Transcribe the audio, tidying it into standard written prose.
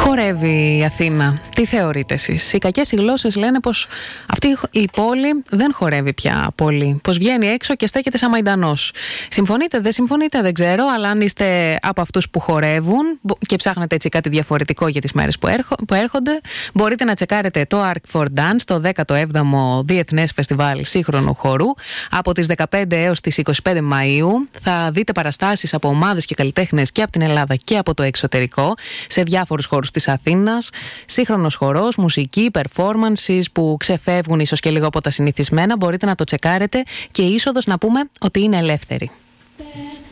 Χορεύει η Αθήνα. Τι θεωρείτε εσείς? Οι κακές γλώσσες λένε πως αυτή η πόλη δεν χορεύει πια πολύ. Πως βγαίνει έξω και στέκεται σαν μαϊντανός. Συμφωνείτε, δεν συμφωνείτε, δεν ξέρω. Αλλά αν είστε από αυτούς που χορεύουν και ψάχνετε έτσι κάτι διαφορετικό για τις μέρες που έρχονται, μπορείτε να τσεκάρετε το Arc for Dance, το 17ο Διεθνές Φεστιβάλ Σύγχρονου Χορού. Από τις 15 έως τις 25 Μαΐου θα δείτε παραστάσεις από ομάδες και καλλιτέχνες και από την Ελλάδα και από το εξωτερικό σε διάφορους χώρους της Αθήνας. Σύγχρονος χορός, μουσική, performances που ξεφεύγουν ίσως και λίγο από τα συνηθισμένα. Μπορείτε να το τσεκάρετε και η είσοδος να πούμε ότι είναι ελεύθερη.